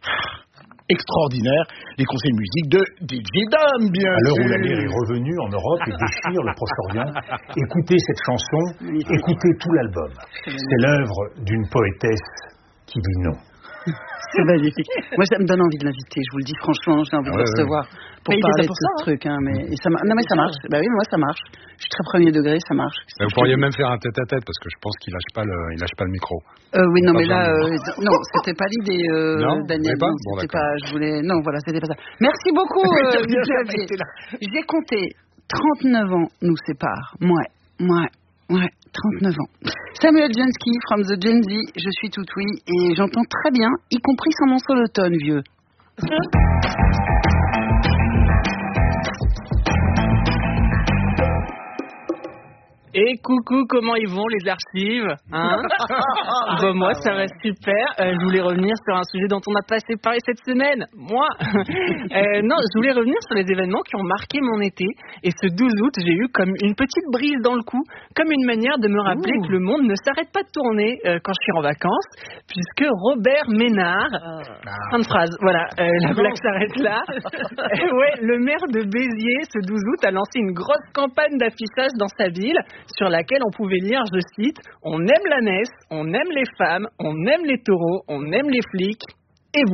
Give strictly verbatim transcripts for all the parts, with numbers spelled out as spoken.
extraordinaire, les conseils de musique de D J Dom, bien à l'heure sûr. où la mer est revenue en Europe et déchire le Proche-Orient, écoutez cette chanson, écoutez tout l'album. C'est l'œuvre d'une poétesse qui dit non. C'est magnifique. Moi, ça me donne envie de l'inviter, je vous le dis franchement, j'ai envie ah, de le ouais, recevoir ouais. pour mais parler de ce ça, truc. Hein, mais et ça, non, mais ça marche. Bah oui, moi, ça marche. Je suis très premier degré, ça marche. Vous pourriez même faire un tête-à-tête, parce que je pense qu'il lâche pas le, il lâche pas le micro. Euh, oui, non, mais là, euh, non, c'était pas l'idée, euh, non, Daniel. pas non, bon, c'était pas, je voulais, non, voilà, c'était pas ça. Merci beaucoup, euh, Xavier. J'ai compté trente-neuf ans nous séparent. Moi, moi. Ouais, trente-neuf ans. Samuel Jansky, from the Gen Z, je suis tout oui, et j'entends très bien, y compris sans mon solotone, vieux. Et coucou, comment ils vont les archives, hein? Bon, moi ça va super. Euh, je voulais revenir sur un sujet dont on n'a pas assez parlé cette semaine. Moi, euh, non, je voulais revenir sur les événements qui ont marqué mon été. Et ce douze août, j'ai eu comme une petite brise dans le cou, comme une manière de me rappeler Ouh. que le monde ne s'arrête pas de tourner euh, quand je suis en vacances, puisque Robert Ménard, ah. fin de phrase, voilà, euh, la blague s'arrête là. euh, ouais, le maire de Béziers, ce douze août, a lancé une grosse campagne d'affichage dans sa ville, sur laquelle on pouvait lire, je cite, « On aime la messe, on aime les femmes, on aime les taureaux, on aime les flics, et vous ?»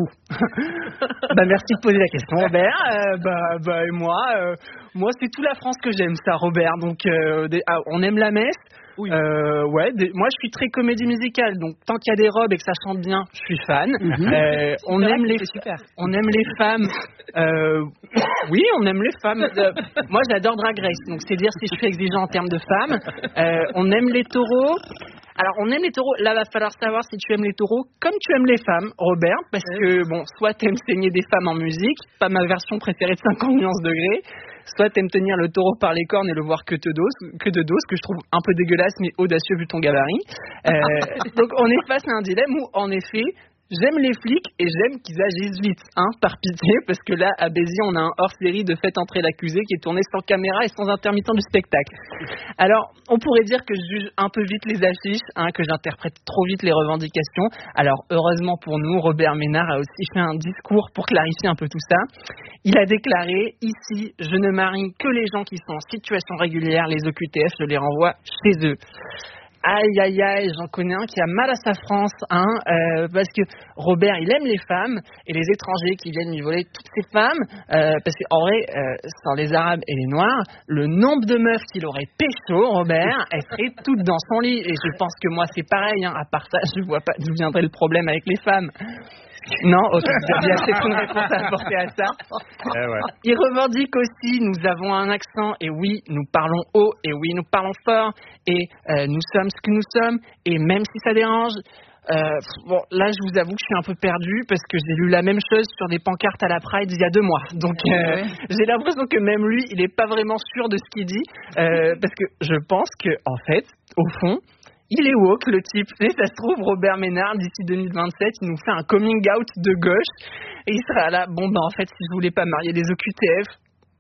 Bah merci de poser la question, Robert. Euh, bah, bah et moi, euh, moi c'est toute la France que j'aime, ça, Robert. Donc euh, des, ah, on aime la messe. Oui. Euh, ouais, des, moi je suis très comédie musicale, donc tant qu'il y a des robes et que ça chante bien, je suis fan. Mm-hmm. Euh, on aime les, super. on aime les femmes. Euh, oui, on aime les femmes. Euh, moi j'adore Drag Race, donc c'est dire si je suis exigeant en termes de femmes. Euh, on aime les taureaux. Alors, on aime les taureaux. Là, va falloir savoir si tu aimes les taureaux comme tu aimes les femmes, Robert, parce que, bon, soit t'aimes saigner des femmes en musique, pas ma version préférée de cinquante nuances degrés, soit t'aimes tenir le taureau par les cornes et le voir que de dos, que de dos, ce que je trouve un peu dégueulasse, mais audacieux vu ton gabarit. Euh, donc, on est face à un dilemme où, en effet, j'aime les flics et j'aime qu'ils agissent vite, hein, par pitié, parce que là, à Béziers, on a un hors-série de Faites entrer l'accusé qui est tourné sans caméra et sans intermittent du spectacle. Alors, on pourrait dire que je juge un peu vite les affiches, hein, que j'interprète trop vite les revendications. Alors, heureusement pour nous, Robert Ménard a aussi fait un discours pour clarifier un peu tout ça. Il a déclaré, ici, je ne marie que les gens qui sont en situation régulière, les O Q T F, je les renvoie chez eux. Aïe, aïe, aïe, j'en connais un qui a mal à sa France, hein, euh, parce que Robert, il aime les femmes, et les étrangers qui viennent lui voler toutes ces femmes, euh, parce qu'en vrai, euh, sans les Arabes et les Noirs, le nombre de meufs qu'il aurait pécho, Robert, elles seraient toutes dans son lit, et je pense que moi, c'est pareil, hein, à part ça, je vois pas d'où viendrait le problème avec les femmes. Non, ok, il y a peut-être une réponse à apporter à ça. Eh ouais. Il revendique aussi, nous avons un accent, et oui, nous parlons haut, et oui, nous parlons fort, et euh, nous sommes ce que nous sommes, et même si ça dérange, euh, bon, là, je vous avoue que je suis un peu perdue, parce que j'ai lu la même chose sur des pancartes à la Pride il y a deux mois. Donc, euh, j'ai l'impression que même lui, il n'est pas vraiment sûr de ce qu'il dit, euh, parce que je pense que, en fait, au fond, il est woke, le type. Et ça se trouve, Robert Ménard, d'ici deux mille vingt-sept, il nous fait un coming out de gauche. Et il sera là. Bon, ben, en fait, si je voulais pas marier des O Q T F,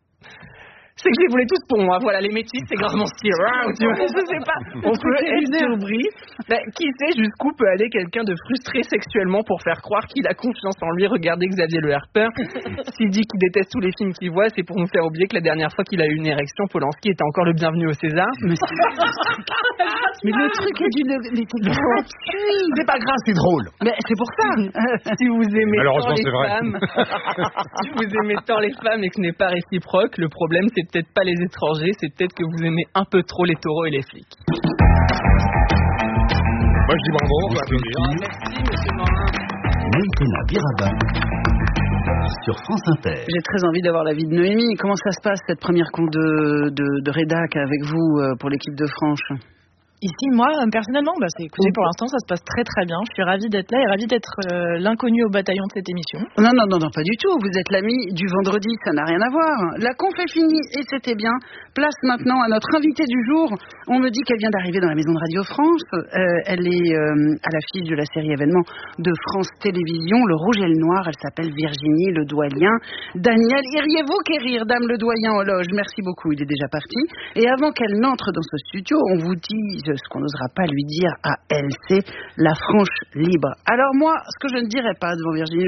c'est que je les voulais tous pour moi. Voilà, les métis, c'est grave mon style. Tu vois, je sais pas. On peut être surpris. Ben, qui sait jusqu'où peut aller quelqu'un de frustré sexuellement pour faire croire qu'il a confiance en lui. Regardez Xavier Le Harper. S'il dit qu'il déteste tous les films qu'il voit, c'est pour nous faire oublier que la dernière fois qu'il a eu une érection, Polanski était encore le bienvenu au César. Mais, Mais le truc est d'une... C'est pas grave, c'est drôle. Mais c'est pour ça. Si vous aimez tant les femmes, si vous aimez tant les femmes et que ce n'est pas réciproque, le problème c'est peut-être pas les étrangers, c'est peut-être que vous aimez un peu trop les taureaux et les flics. Moi je dis bravo. Merci monsieur Morin. Melkona Biraba sur France Inter. J'ai très envie d'avoir l'avis de Noémie. Comment ça se passe cette première con de, de, de rédac avec vous pour l'équipe de France ? Ici, moi, personnellement, bah, c'est, écoutez, pour l'instant, ça se passe très très bien. Je suis ravie d'être là et ravie d'être euh, l'inconnu au bataillon de cette émission. Non, non, non, non, pas du tout. Vous êtes l'ami du vendredi, ça n'a rien à voir. La conf est finie et c'était bien. Place maintenant à notre invitée du jour. On me dit qu'elle vient d'arriver dans la maison de Radio France. Euh, elle est euh, à l'affiche de la série événement de France Télévisions, Le Rouge et le Noir. Elle s'appelle Virginie Le Doyen. Daniel, iriez-vous quérir, Dame Le Doyen au loge? Merci beaucoup, il est déjà parti. Et avant qu'elle n'entre dans ce studio, on vous dit ce qu'on n'osera pas lui dire à elle, c'est la franche libre. Alors moi, ce que je ne dirais pas devant Virginie